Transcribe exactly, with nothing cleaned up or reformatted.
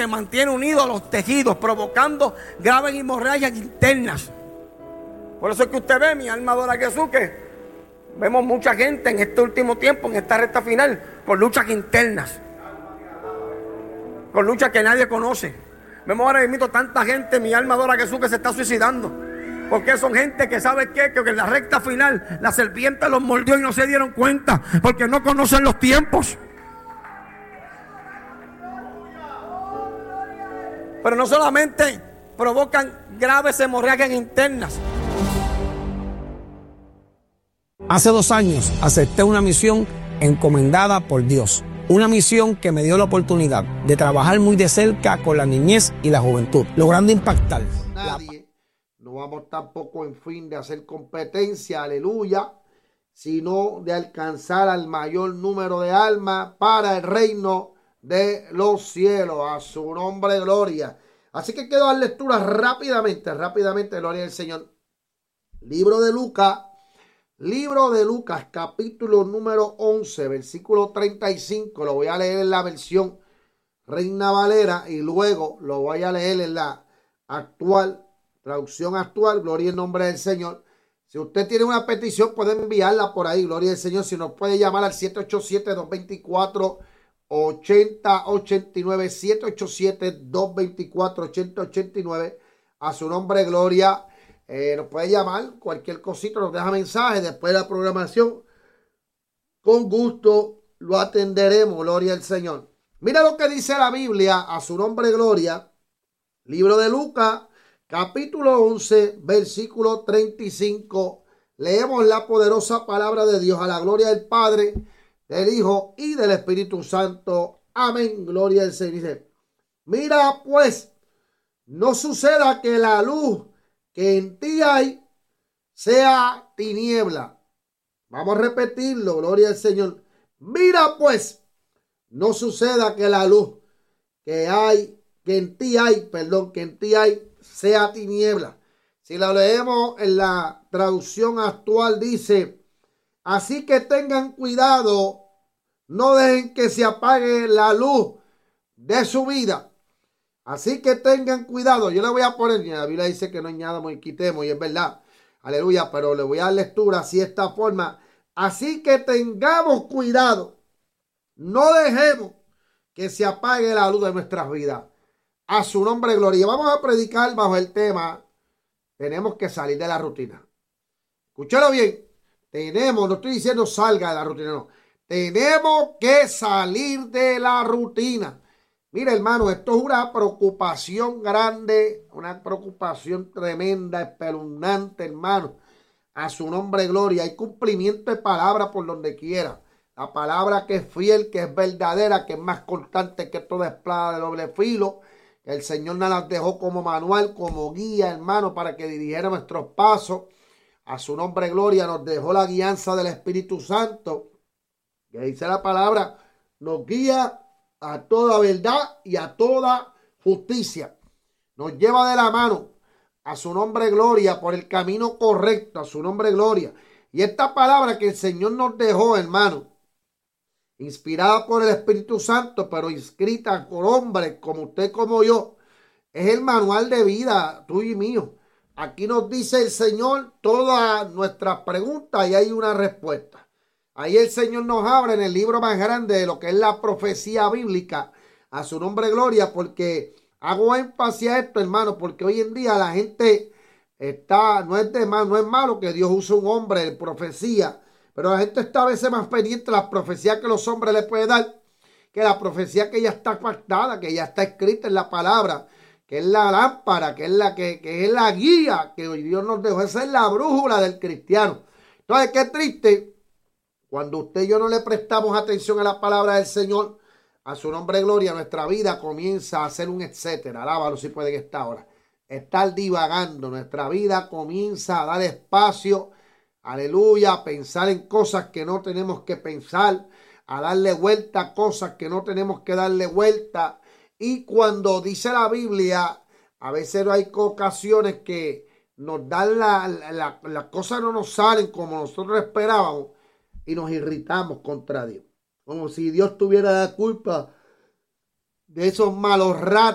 te mantiene unido a los tejidos, provocando graves hemorragias internas. Por eso es que usted ve, mi alma adora a Jesús, que vemos mucha gente en este último tiempo, en esta recta final, con luchas internas, con luchas que nadie conoce. Vemos ahora mismo tanta gente, mi alma adora a Jesús, que se está suicidando. Porque son gente que sabe qué, que en la recta final la serpiente los mordió y no se dieron cuenta, porque no conocen los tiempos. Pero no solamente provocan graves hemorragias internas. Hace dos años acepté una misión encomendada por Dios. Una misión que me dio la oportunidad de trabajar muy de cerca con la niñez y la juventud, logrando impactar. Nadie, no vamos tampoco en fin de hacer competencia, aleluya, sino de alcanzar al mayor número de almas para el reino de los cielos. A su nombre, gloria. Así que quiero dar lectura rápidamente, rápidamente, gloria al Señor. Libro de Lucas. Libro de Lucas, capítulo número once, versículo treinta y cinco. Lo voy a leer en la versión Reina Valera y luego lo voy a leer en la actual, traducción actual. Gloria en nombre del Señor. Si usted tiene una petición, puede enviarla por ahí. Gloria al Señor. Si nos puede llamar al siete ocho siete, dos dos cuatro, ocho cero ocho nueve, siete ocho siete, dos dos cuatro, ocho cero ocho nueve. A su nombre, gloria. Eh, nos puede llamar, cualquier cosita, nos deja mensaje después de la programación. Con gusto lo atenderemos, gloria al Señor. Mira lo que dice la Biblia, a su nombre, gloria. Libro de Lucas, capítulo once, versículo treinta y cinco. Leemos la poderosa palabra de Dios a la gloria del Padre, del Hijo y del Espíritu Santo. Amén, gloria al Señor. Dice, mira pues, no suceda que la luz que en ti hay sea tiniebla. Vamos a repetirlo, gloria al Señor. Mira pues, no suceda que la luz que hay, que en ti hay, perdón, que en ti hay, sea tiniebla. Si la leemos en la traducción actual, dice, así que tengan cuidado, no dejen que se apague la luz de su vida. Así que tengan cuidado. Yo le voy a poner, la Biblia dice que no añadamos y quitemos, y es verdad. Aleluya, pero le voy a dar lectura así de esta forma. Así que tengamos cuidado. No dejemos que se apague la luz de nuestras vidas. A su nombre, gloria. Vamos a predicar bajo el tema, tenemos que salir de la rutina. Escúchalo bien. Tenemos, no estoy diciendo salga de la rutina, no. Tenemos que salir de la rutina. Mira, hermano, esto es una preocupación grande, una preocupación tremenda, espeluznante, hermano. A su nombre, gloria. Hay cumplimiento de palabra por donde quiera. La palabra que es fiel, que es verdadera, que es más constante que toda espada de doble filo. Que el Señor nos las dejó como manual, como guía, hermano, para que dirigiera nuestros pasos. A su nombre, gloria, nos dejó la guianza del Espíritu Santo. Que dice la palabra, nos guía a toda verdad y a toda justicia. Nos lleva de la mano, a su nombre gloria, por el camino correcto, a su nombre gloria. Y esta palabra que el Señor nos dejó, hermano, inspirada por el Espíritu Santo, pero inscrita por hombres como usted, como yo, es el manual de vida tuyo y mío. Aquí nos dice el Señor todas nuestras preguntas y hay una respuesta. Ahí el Señor nos habla en el libro más grande de lo que es la profecía bíblica, a su nombre gloria, porque hago énfasis a esto, hermano, porque hoy en día la gente está, no es de mal, no es malo que Dios use un hombre de profecía, pero la gente está a veces más pendiente de las profecías que los hombres le pueden dar, que la profecía que ya está pactada, que ya está escrita en la palabra, que es la lámpara, que es la, que, que es la guía que hoy Dios nos dejó. Esa es la brújula del cristiano. Entonces, qué triste cuando usted y yo no le prestamos atención a la palabra del Señor, a su nombre gloria, nuestra vida comienza a ser un etcétera. Alábalo si puede en esta hora. Estar divagando, nuestra vida comienza a dar espacio, aleluya, a pensar en cosas que no tenemos que pensar, a darle vuelta a cosas que no tenemos que darle vuelta. Y cuando dice la Biblia, a veces hay ocasiones que nos dan la, la, la, las cosas no nos salen como nosotros esperábamos. Y nos irritamos contra Dios. Como si Dios tuviera la culpa de esos malos ratos